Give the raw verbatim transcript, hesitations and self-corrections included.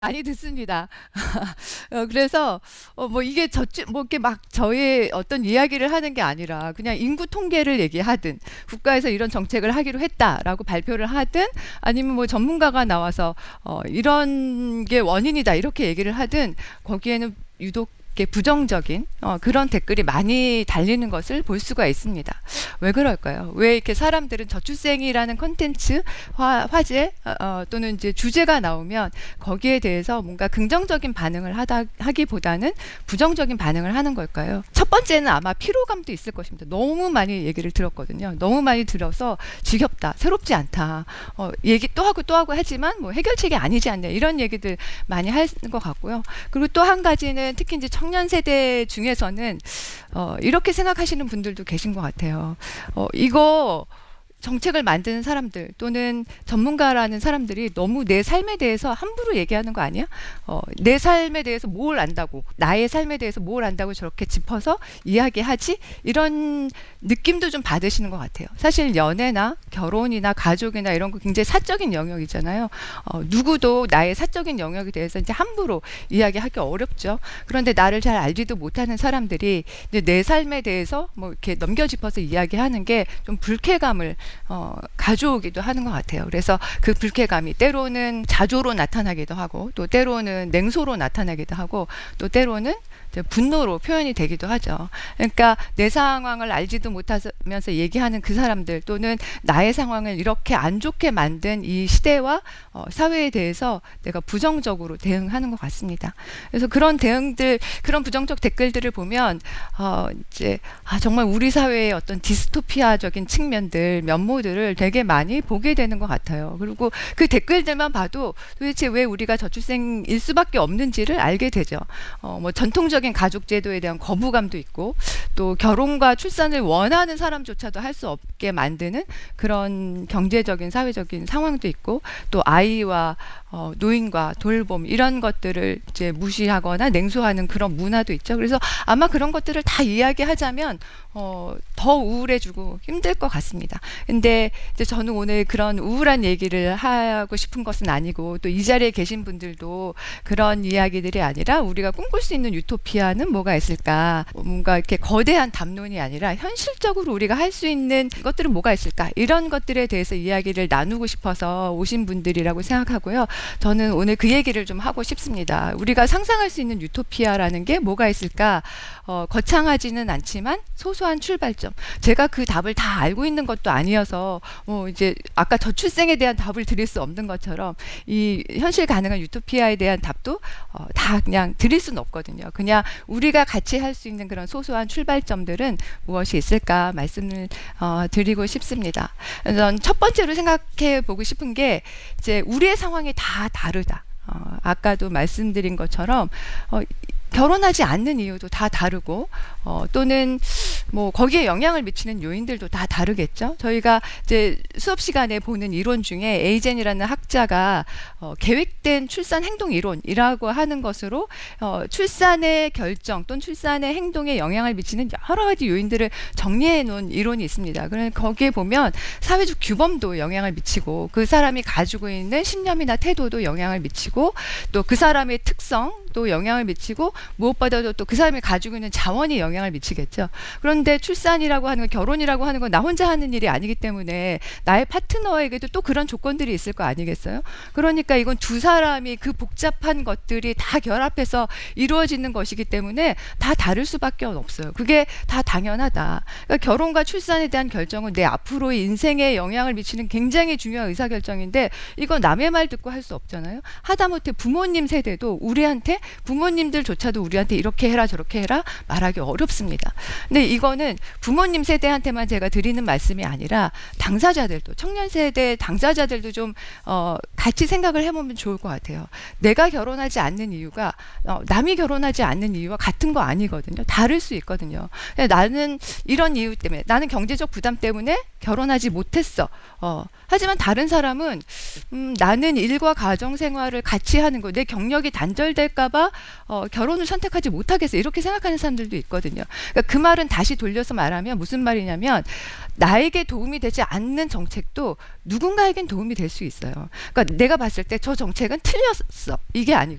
많이 듣습니다. 어 그래서 어 뭐 이게 저쪽 뭐 이렇게 막 저의 어떤 이야기를 하는 게 아니라 그냥 인구 통계를 얘기하든 국가에서 이런 정책을 하기로 했다라고 발표를 하든 아니면 뭐 전문가가 나와서 어 이런 게 원인이다 이렇게 얘기를 하든 거기에는 유독 이렇게 부정적인 어 그런 댓글이 많이 달리는 것을 볼 수가 있습니다. 왜 그럴까요? 왜 이렇게 사람들은 저출생이라는 콘텐츠 화, 화제 어, 어, 또는 이제 주제가 나오면 거기에 대해서 뭔가 긍정적인 반응을 하다 하기보다는 부정적인 반응을 하는 걸까요? 첫 번째는 아마 피로감도 있을 것입니다. 너무 많이 얘기를 들었거든요. 너무 많이 들어서 지겹다, 새롭지 않다. 어, 얘기 또 하고 또 하고 하지만 뭐 해결책이 아니지 않냐 이런 얘기들 많이 하는 것 같고요. 그리고 또 한 가지는 특히 이제 청년 세대 중에서는 어, 이렇게 생각하시는 분들도 계신 것 같아요. 어, 이거 정책을 만드는 사람들 또는 전문가라는 사람들이 너무 내 삶에 대해서 함부로 얘기하는 거 아니야? 어, 내 삶에 대해서 뭘 안다고, 나의 삶에 대해서 뭘 안다고 저렇게 짚어서 이야기하지? 이런 느낌도 좀 받으시는 것 같아요. 사실 연애나 결혼이나 가족이나 이런 거 굉장히 사적인 영역이잖아요. 어, 누구도 나의 사적인 영역에 대해서 이제 함부로 이야기하기 어렵죠. 그런데 나를 잘 알지도 못하는 사람들이 이제 내 삶에 대해서 뭐 이렇게 넘겨짚어서 이야기하는 게 좀 불쾌감을 어, 가져오기도 하는 것 같아요. 그래서 그 불쾌감이 때로는 자조로 나타나기도 하고 또 때로는 냉소로 나타나기도 하고 또 때로는 분노로 표현이 되기도 하죠. 그러니까 내 상황을 알지도 못하면서 얘기하는 그 사람들 또는 나의 상황을 이렇게 안 좋게 만든 이 시대와 어, 사회에 대해서 내가 부정적으로 대응하는 것 같습니다. 그래서 그런 대응들, 그런 부정적 댓글들을 보면 어, 이제 아, 정말 우리 사회의 어떤 디스토피아적인 측면들, 면모들을 되게 많이 보게 되는 것 같아요. 그리고 그 댓글들만 봐도 도대체 왜 우리가 저출생일 수밖에 없는지를 알게 되죠. 어, 뭐 전통적 가족 제도에 대한 거부감도 있고 또 결혼과 출산을 원하는 사람조차도 할 수 없게 만드는 그런 경제적인 사회적인 상황도 있고 또 아이와 어, 노인과 돌봄 이런 것들을 이제 무시하거나 냉소하는 그런 문화도 있죠. 그래서 아마 그런 것들을 다 이야기하자면 어, 더 우울해지고 힘들 것 같습니다. 근데 이제 저는 오늘 그런 우울한 얘기를 하고 싶은 것은 아니고 또 이 자리에 계신 분들도 그런 이야기들이 아니라 우리가 꿈꿀 수 있는 유토피아는 뭐가 있을까? 뭔가 이렇게 거대한 담론이 아니라 현실적으로 우리가 할 수 있는 것들은 뭐가 있을까? 이런 것들에 대해서 이야기를 나누고 싶어서 오신 분들이라고 생각하고요. 저는 오늘 그 얘기를 좀 하고 싶습니다. 우리가 상상할 수 있는 유토피아라는 게 뭐가 있을까? 어, 거창하지는 않지만 소소한 출발점. 제가 그 답을 다 알고 있는 것도 아니어서 뭐 이제 아까 저출생에 대한 답을 드릴 수 없는 것처럼 이 현실 가능한 유토피아에 대한 답도 어, 다 그냥 드릴 수는 없거든요. 그냥 우리가 같이 할 수 있는 그런 소소한 출발점들은 무엇이 있을까 말씀을 어, 드리고 싶습니다. 저는 첫 번째로 생각해 보고 싶은 게 이제 우리의 상황이 다 다르다. 어, 아까도 말씀드린 것처럼 어, 결혼하지 않는 이유도 다 다르고 어, 또는 뭐 거기에 영향을 미치는 요인들도 다 다르겠죠. 저희가 이제 수업 시간에 보는 이론 중에 에이젠이라는 학자가 어, 계획된 출산 행동 이론이라고 하는 것으로 어, 출산의 결정 또는 출산의 행동에 영향을 미치는 여러 가지 요인들을 정리해 놓은 이론이 있습니다. 그러면 거기에 보면 사회적 규범도 영향을 미치고 그 사람이 가지고 있는 신념이나 태도도 영향을 미치고 또 그 사람의 특성도 영향을 미치고 무엇보다도 또 그 사람이 가지고 있는 자원이 영향을 미치겠죠. 그런데 출산이라고 하는 건 결혼이라고 하는 건 나 혼자 하는 일이 아니기 때문에 나의 파트너에게도 또 그런 조건들이 있을 거 아니겠어요? 그러니까 이건 두 사람이 그 복잡한 것들이 다 결합해서 이루어지는 것이기 때문에 다 다를 수밖에 없어요. 그게 다 당연하다. 그러니까 결혼과 출산에 대한 결정은 내 앞으로의 인생에 영향을 미치는 굉장히 중요한 의사결정인데 이거 남의 말 듣고 할 수 없잖아요. 하다못해 부모님 세대도 우리한테 부모님들조차도 우리한테 이렇게 해라 저렇게 해라 말하기 어렵습니다. 근데 이거는 부모님 세대한테만 제가 드리는 말씀이 아니라 당사자들도 청년 세대 당사자들도 좀 어, 같이 생각을 해보면 좋을 것 같아요. 내가 결혼하지 않는 이유가 어, 남이 결혼하지 않는 이유와 같은 거 아니거든요. 다를 수 있거든요. 나는 이런 이유 때문에 나는 경제적 부담 때문에 결혼하지 못했어. 어, 하지만 다른 사람은 음, 나는 일과 가정 생활을 같이 하는 거, 내 경력이 단절될까봐 어, 결혼을 선택하지 못하겠어. 이렇게 생각하는 사람들도 있거든요. 그러니까 그 말은 다시 돌려서 말하면 무슨 말이냐면 나에게 도움이 되지 않는 정책도 누군가에겐 도움이 될 수 있어요. 그러니까 내가 봤을 때 저 정책은 틀렸어. 이게 아니고